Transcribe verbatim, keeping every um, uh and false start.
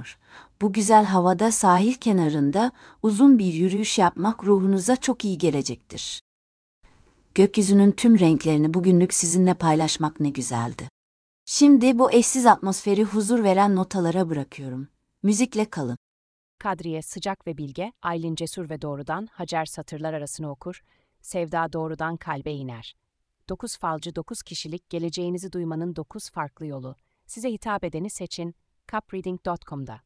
görünüyor. Bu güzel havada sahil kenarında uzun bir yürüyüş yapmak ruhunuza çok iyi gelecektir. Gökyüzünün tüm renklerini bugünlük sizinle paylaşmak ne güzeldi. Şimdi bu eşsiz atmosferi huzur veren notalara bırakıyorum. Müzikle kalın. Kadriye sıcak ve bilge, Aylin cesur ve doğrudan, Hacer satırlar arasını okur, Sevda doğrudan kalbe iner. Dokuz falcı dokuz kişilik geleceğinizi duymanın dokuz farklı yolu. Size hitap edeni seçin, capreading nokta com'da.